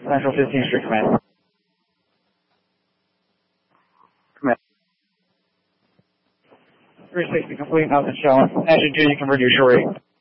Central 15th Street Command. Command. 360 complete, nothing showing. Engine 2, you can reduce your rate.